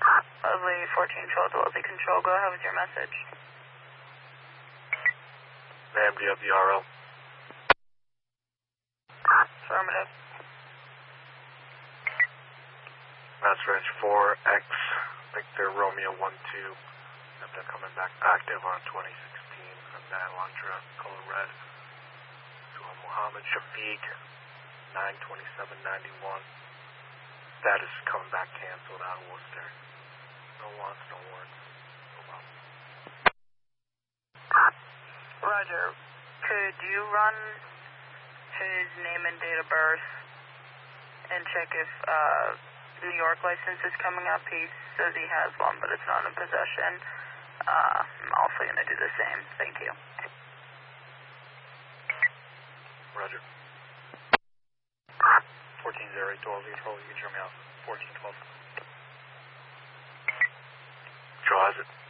Lovely, 1412 to Leslie Control. Go ahead with your message. Ma'am, do you have the RO? Affirmative. That's range 4X, Victor Romeo 12. Have that coming back active on 2016. Van Lantra, color red. To Mohammed Shafiq, 92791. Status is coming back canceled out of Worcester. No wants, no warrants. No problem. Roger. Could you run his name and date of birth and check if New York license is coming up? He says he has one, but it's not in possession. I'm also going to do the same. Thank you. Roger. 1408 to Leslie Control. You can show me out. 1412. Control has it.